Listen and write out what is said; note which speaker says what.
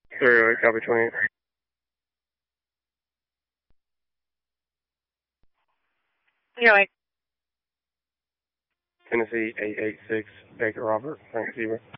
Speaker 1: 308, copy 28.
Speaker 2: Yeah,
Speaker 1: Tennessee 886, Baker Robert, Frank Zebra.